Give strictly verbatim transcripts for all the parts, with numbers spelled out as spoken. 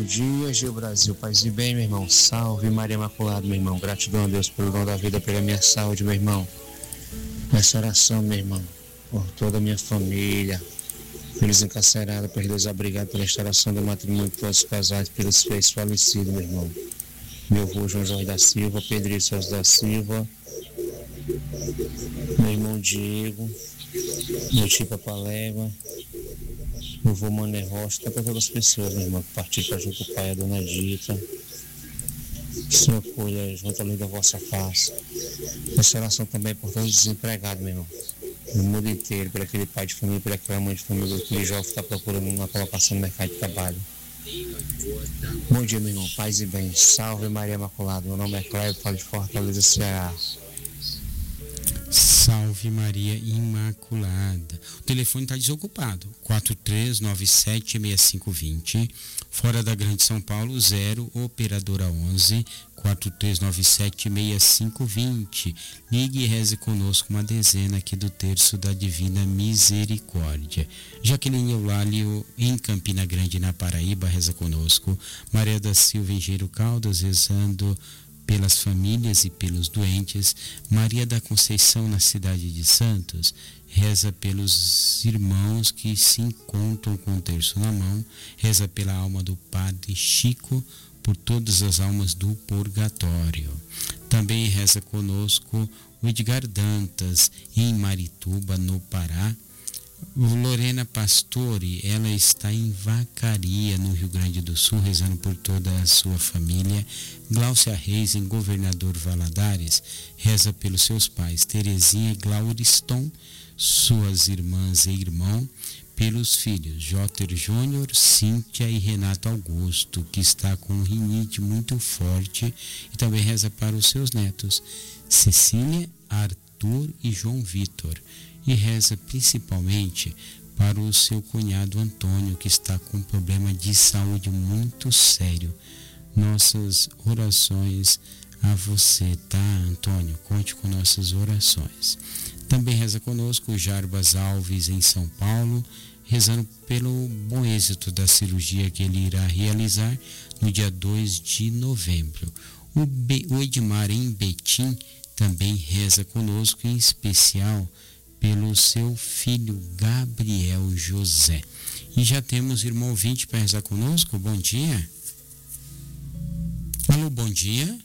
dia, Gil Brasil, paz e bem, meu irmão. Salve Maria Imaculada, meu irmão. Gratidão a Deus pelo dom da vida, pela minha saúde, meu irmão. Nessa oração, meu irmão, por toda a minha família, pelos encarcerados, pelos desabrigados, pela restauração do matrimônio de todos os casais, pelos filhos falecidos, meu irmão. Meu avô João Jorge da Silva, Pedrinho Celso da Silva, meu irmão Diego, meu tio Papaleva, meu avô Mané Rocha, para todas as pessoas, meu irmão, que participam junto com o pai, a dona Dita. Senhor, colha junto à luz da vossa face. Essa oração também por todos os desempregados, meu irmão. No mundo inteiro, por aquele pai de família, por aquela mãe de família, aquele jovem que está procurando uma colocação no mercado de trabalho. Bom dia, meu irmão, paz e bem. Salve Maria Imaculada. Meu nome é Cléber, falo de Fortaleza, Ceará. Salve Maria Imaculada. O telefone está desocupado. quatro três nove sete seis cinco dois zero. Fora da Grande São Paulo, zero, operadora onze, quatro três nove sete seis cinco dois zero. Ligue e reze conosco uma dezena aqui do Terço da Divina Misericórdia. Jaqueline Eulálio, em Campina Grande, na Paraíba, reza conosco. Maria da Silva, em Gero Caldas, rezando pelas famílias e pelos doentes. Maria da Conceição, na cidade de Santos, reza pelos irmãos que se encontram com o terço na mão. Reza pela alma do Padre Chico, por todas as almas do purgatório. Também reza conosco o Edgar Dantas, em Marituba, no Pará. Lorena Pastore, ela está em Vacaria, no Rio Grande do Sul, rezando por toda a sua família. Gláucia Reis, em Governador Valadares, reza pelos seus pais, Terezinha e Glauriston, suas irmãs e irmão, pelos filhos, Jóter Júnior, Cíntia e Renato Augusto, que está com um rinite muito forte, e também reza para os seus netos, Cecília, Arthur e João Vitor. E reza principalmente para o seu cunhado Antônio, que está com um problema de saúde muito sério. Nossas orações a você, tá, Antônio? Conte com nossas orações. Também reza conosco o Jarbas Alves, em São Paulo, rezando pelo bom êxito da cirurgia que ele irá realizar no dia dois de novembro. O, Be- o Edmar, em Betim, também reza conosco, em especial pelo seu filho Gabriel José. E já temos irmão ouvinte para rezar conosco. Bom dia. Alô, bom dia.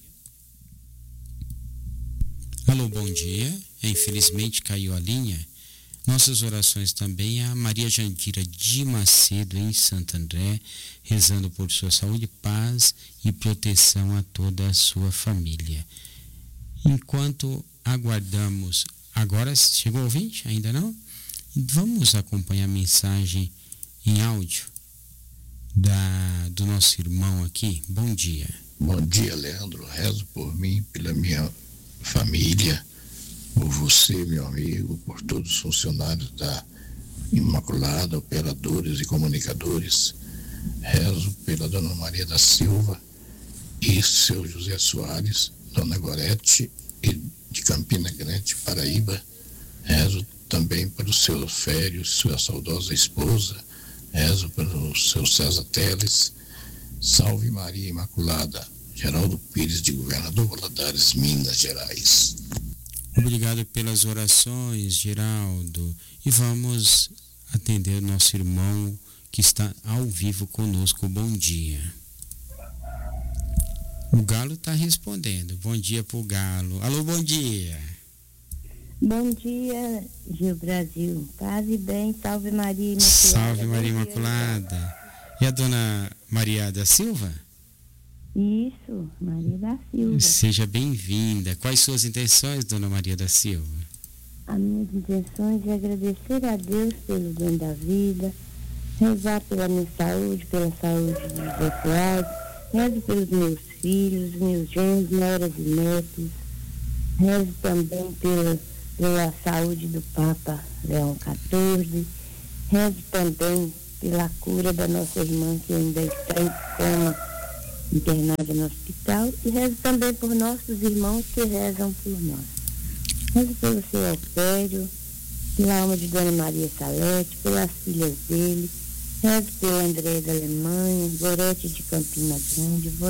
Alô, bom dia. Infelizmente caiu a linha. Nossas orações também a Maria Jandira de Macedo, em Santo André, rezando por sua saúde, paz e proteção a toda a sua família. Enquanto aguardamos. Agora chegou o ouvinte? Ainda não? Vamos acompanhar a mensagem em áudio da, do nosso irmão aqui. Bom dia. Bom dia, Leandro. Rezo por mim, pela minha família, por você, meu amigo, por todos os funcionários da Imaculada, operadores e comunicadores. Rezo pela Dona Maria da Silva e seu José Soares, Dona Gorete e de Campina Grande, Paraíba. Rezo também pelo seu Fério, sua saudosa esposa. Rezo pelo seu César Teles. Salve Maria Imaculada. Geraldo Pires, de Governador Valadares, Minas Gerais. Obrigado pelas orações, Geraldo. E vamos atender o nosso irmão que está ao vivo conosco. Bom dia. O Galo está respondendo. Bom dia pro Galo. Alô, bom dia. Bom dia, Gil Brasil. Paz e bem. Salve Maria Imaculada. Salve Maria Imaculada. E a dona Maria da Silva? Isso, Maria da Silva. Seja bem-vinda. Quais suas intenções, dona Maria da Silva? As minhas intenções é agradecer a Deus pelo dom da vida, rezar pela minha saúde, pela saúde dos meus pais, rezo pelos meus filhos, meus genros, noras e netos. Rezo também pela, pela saúde do Papa Leão quatorze. Rezo também pela cura da nossa irmã que ainda está em coma, internada no hospital. E rezo também por nossos irmãos que rezam por nós. Rezo pelo seu Alpério, pela alma de Dona Maria Salete, pelas filhas dele, Rezo pelo André da Alemanha, Gorete de Campina Grande,